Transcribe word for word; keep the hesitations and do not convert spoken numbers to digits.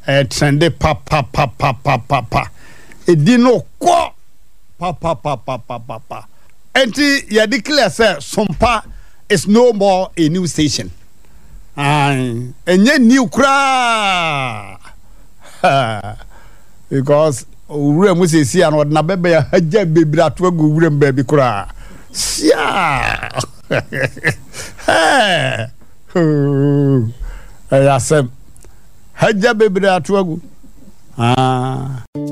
eh trende pa pa pa pa pa pa pa edi no ko pa pa pa pa pa pa pa enti ya declare say Sompa is no more a new station. Ai enye new kra because owura mu sesi an odna bebe ya haja bebira to agu owura mba bi kra sia eh ya sem haja bebira to agu ah